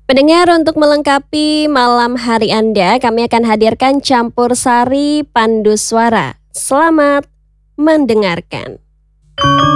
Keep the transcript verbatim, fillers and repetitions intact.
Pendengar, untuk melengkapi malam hari Anda, kami akan hadirkan campur sari pandu suara. Selamat mendengarkan.